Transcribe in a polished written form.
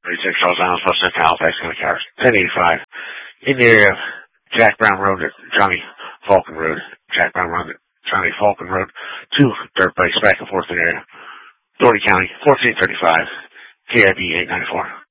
36 Charles Island, West Halifax County Cars. 1085. In the area of Jack Brown Road at Johnny Falcon Road. Jack Brown Road at Johnny Falcon Road. 2 dirt bikes back and forth in the area. Doherty County, 1435. KIB 894.